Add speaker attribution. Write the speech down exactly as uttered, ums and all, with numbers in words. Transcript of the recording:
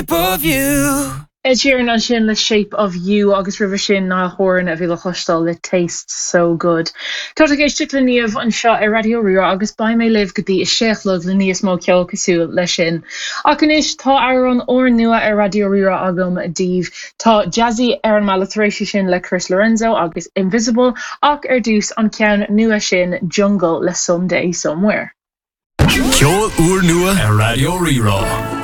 Speaker 1: Shape of You.
Speaker 2: Ed Sheeran an sin le Shape of You agus river sin ná hóran a bhí le chostal le Tastes So Good. Tá a géiste le níomh an seo ar Radio Rio agus ba mé libh go dtí is seachlog le níos mó ceol cosú le sin. Ach inis tá ar an ór nua ar Radio Rio agam a díomh. Tá jazzy ar an malathréisi sin le Chris Lorenzo agus Invisible ach ar dús an ceann nua sin Jungle le Someday Somewhere.
Speaker 1: Ceol úr nua ar Radio Rio.